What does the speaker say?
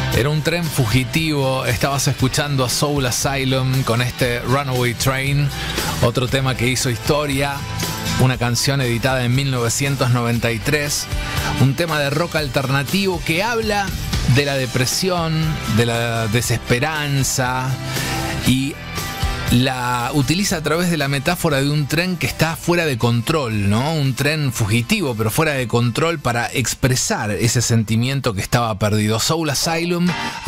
Era un tren fugitivo. Estabas escuchando a Soul Asylum con este Runaway Train, otro tema que hizo historia, una canción editada en 1993, un tema de rock alternativo que habla de la depresión, de la desesperanza, y la utiliza a través de la metáfora de un tren que está fuera de control, ¿no? Un tren fugitivo, pero fuera de control, para expresar ese sentimiento que estaba perdido. Soul Asylum,